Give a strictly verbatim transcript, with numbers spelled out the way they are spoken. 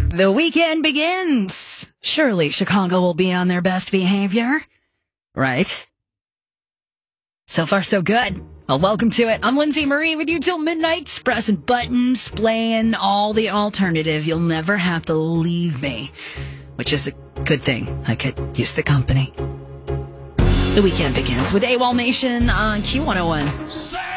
The weekend begins. Surely Chicago will be on their best behavior, right? So far, so good. Well, welcome to it. I'm Lindsay Marie with you till midnight, pressing buttons, playing all the alternative. You'll never have to leave me, which is a good thing. I could use the company. The weekend begins with AWOL Nation on Q one oh one.